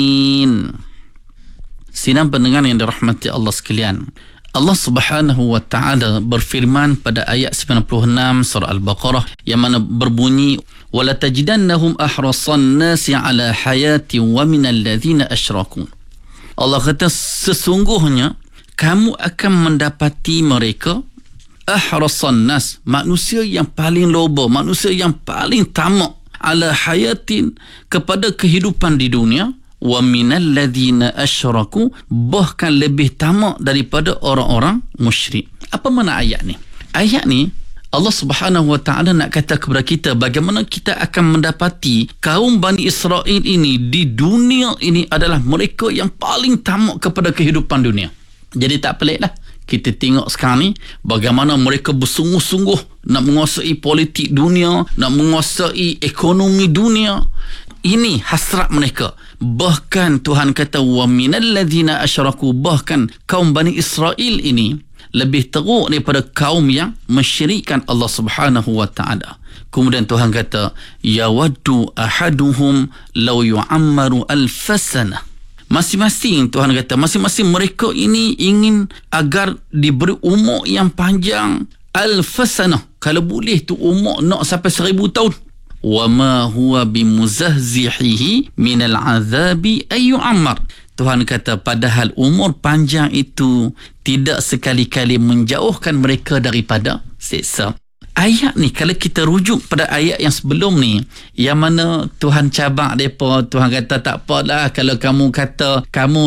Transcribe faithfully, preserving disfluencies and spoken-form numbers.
Sidang pendengar yang dirahmati Allah sekalian, Allah Subhanahu wa taala berfirman pada ayat sembilan puluh enam surah Al-Baqarah yang mana berbunyi wala tajidannahum ahrasan nasi ala hayati wa minal ladzina asyraku. Allah kata sesungguhnya kamu akan mendapati mereka ahrasan nas, manusia yang paling loba, manusia yang paling tamak ala hayatin, kepada kehidupan di dunia, wa minal ladzina asyraku, bahkan lebih tamak daripada orang-orang musyrik. Apa makna ayat ni? Ayat ni Allah Subhanahu wa taala nak kata kepada kita bagaimana kita akan mendapati kaum Bani Israel ini di dunia ini adalah mereka yang paling tamak kepada kehidupan dunia. Jadi tak peliklah kita tengok sekarang ni bagaimana mereka bersungguh-sungguh nak menguasai politik dunia, nak menguasai ekonomi dunia. Ini hasrat mereka. Bahkan Tuhan kata wa minal ladzina asyraku, bahkan kaum Bani Israel ini lebih teruk daripada kaum yang mensyirikkan Allah Subhanahu wa taala. Kemudian Tuhan kata yawaddu ahaduhum law yu'ammaru alfasana. Masing-masing Tuhan kata masing-masing mereka ini ingin agar diberi umur yang panjang, alfasana, kalau boleh tu umur nak sampai seribu tahun. وَمَا هُوَ بِمُزَهْزِحِهِ مِنَ الْعَذَابِ أَيُّ عَمَّرٍ. Tuhan kata padahal umur panjang itu tidak sekali-kali menjauhkan mereka daripada siksa. Ayat ni kalau kita rujuk pada ayat yang sebelum ni yang mana Tuhan cabak mereka, Tuhan kata tak apalah kalau kamu kata kamu